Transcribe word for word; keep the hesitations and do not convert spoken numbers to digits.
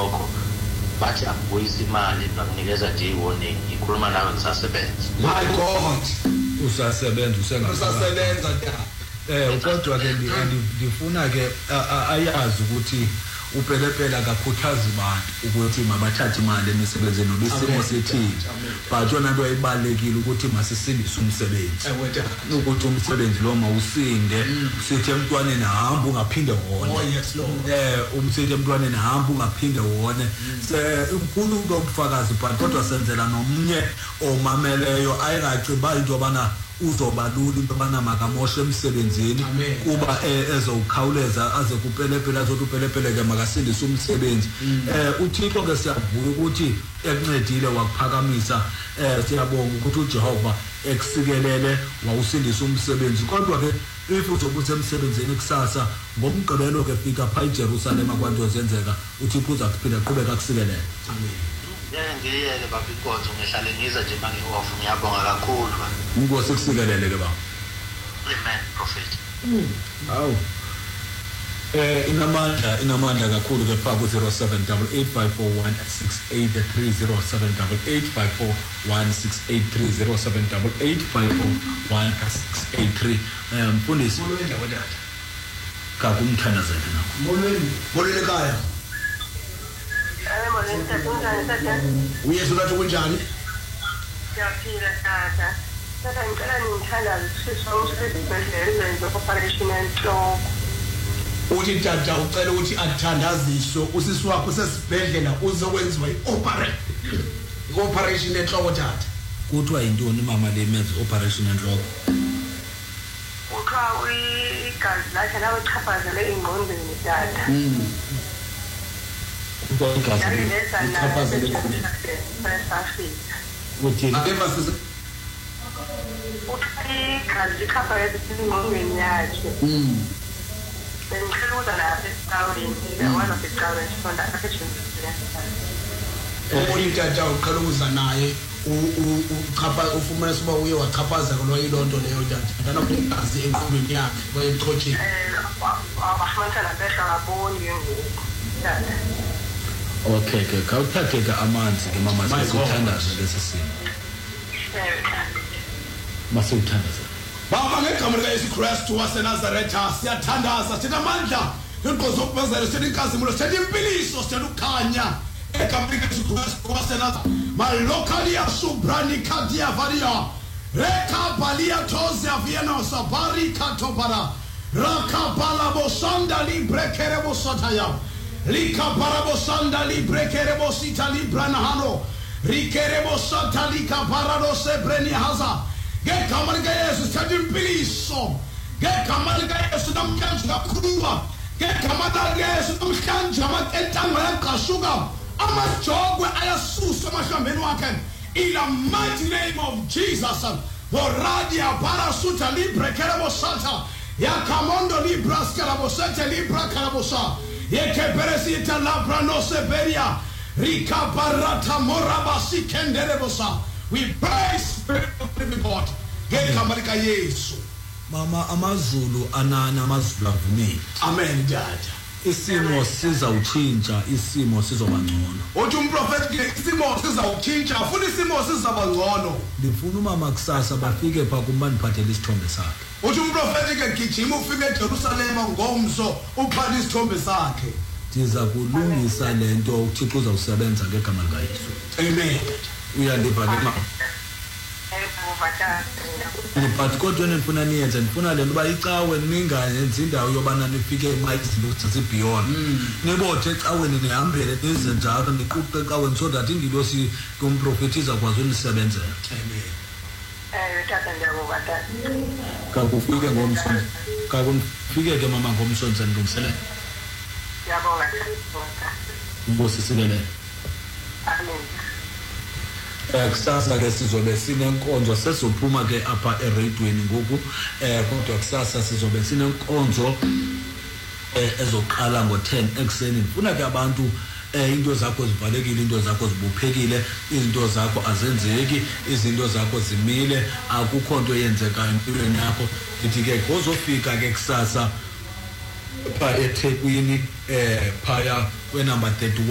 lokho bathi akubuyisa imali bakunikeza nje warning ikhuluma nawe ngisasebenza. My God, usasebenza usengasasebenza eh kodwa ke ngifuna ke ayazi ukuthi upelepela akakhuthaza abantu ukuthi mabathathe imali emisebenzini obisimo sethini but yona nto ayibalekile ukuthi masisindise umsebenzi ukuthi umsebenzi lo mawusinde sithi emntwaneni hamba ungaphinde wona eh umsithi emntwaneni hamba ungaphinde wona se unkulu ukufakazi but kodwa senzela nomnye omameleyo ayingaciba into bana uzobalula into bana makamoshe emsebenzini kuba ezokhawuleza aze kupelepele azothi upelepele ke makasindise umsebenzi eh uThixo ke siyavuka ukuthi ekuncedile wakuphakamisa eh siyabonga ukuthi uJehova ekusikelele wawusindisa umsebenzi kodwa ke if uzobuza emsebenzini kusasa ngomgqibelo ke fika pha eJerusalem kwanto zenzeka uThixo uzakuphinda aqhubeka akusikelele. Amen. Yeah, ngiyeke baba inkonzo ngihlale ngiza nje mangi-off ngiyabonga kakhulu. Inkosi ikusikelele ke baba. Amen prophet. Awu. Eh inamandla inamandla kakhulu ke pha ku zero seven eight eight five four one six eight three zero seven eight eight five four one six eight three zero seven eight eight five four one six eight three. Eh mfundisi molweni ndawodada. Ka kumthandazela nakho. Molweni molweni ekhaya. Eh molweni tata tata. Uyesu lathi kunjani? Siyaphila tata. Tata ngicela ningithandaze sisho umsebenzi wenze operation enhloko. Uthi tata ucela ukuthi athandaziswe usisi wakho sesibhedlela uzokwenziwa ioperation. Ioperation enhloko tata. Kuthiwa yintoni mama le menze operation enhloko? Ukha igazi lakhe lawe chaphazele ingqondweni tata. Mhm. Kongazi chaphazele ingqondweni. Uthi akeva sisi uthi igazi chaphazele ingqondweni yakhe. Mhm. Bengicela lapha esigawini ngiyakwazi esigawini sonda akhetshini. uthi tata uqala ukuza naye uchapha ufumana siba uye wachaphaza lo yilonto leyo tata ngana kungazi enqulweni yakhe bayemxhotheni Eh abahamba lapha ngaboni ngoku. Tata. Okay ke kawuthathe ke amanzi ke mama sesithandaza lesisimo. Eh. Masuthandaza. Baba ngegama likaYesu Kristu waseNazaretha siyathandaza sithetha amandla inqozo zokubazela sithetha inkazimulo sithetha impiliso sithetha ukukhanya egama likaYesu Kristu waseNazaretha malokalia subrani kadia varia reka balia tozia viena sabari katopara raka balabosanda librekere bosataya lika barabosanda librekere bosita libranahano rikere bosata lika barado sebreni haza ngegama likaYesu sithatha impiliso ngegama likaYesu namhlanje kakhuluwa ngegama likaYesu namhlanje amakentango yaqashuka amajogwe ayasuswa emahlambeni wakhe in the mighty name of Jesus. Boradia barasuta libre kerabosata yakamondo libra skarabosete libra karabosa yekeperesita labra no seberia rika barata morabasi kenderebosa. We praise Spirit of the living God. Ngegama likaYesu. Mama amazulu anana amazulu avumile. Amen dad. Isimo sizawutshintsha isimo sizoba ngcono. Uthi umprofeti ke isimo sizawutshintsha afuna isimo sizaba ngcono. Ndifuna umama kusasa bafike pha kumbani phathele isithombe sakhe. Uthi umprofeti ke gijima ufike eJerusalem ngomso uphatha isithombe sakhe. Ndiza kulungisa lento uThixo uzawusebenza ngegama likaYesu. Amen. Uyandiva ke mama. But kodwa nifuna niyenze nifuna le nto ba icawe ningayenza indawo yobana nifike eMike izinto zibeyond nibothe ecaweni nihambele nize njalo niquqe ecaweni so that ingilosi kumprofeti izakwazi unisebenzela. Amen. Eh tata ndiyabonga tata. Kakufike ngomsonto kakufike ke mama ngomsonto ndilungiselela. Ndiyabonga tata. Inkosi sikelele. Amen. Eh kusasa ke sizobe sinenkonzo sesophuma ke apha eradweni ngoku eh kodwa kusasa sizobe sinenkonzo eh ezoqala ngo ten ekseni. Ufuna ke abantu eh into zakho zivalekile, into zakho zibuphekile, izinto zakho azenzeki, izinto zakho zimile, akukho into yenzeka empilweni yakho. Ndithi ke ngozofika ke kusasa pha eThekwini eh phaya kwe number thirty-one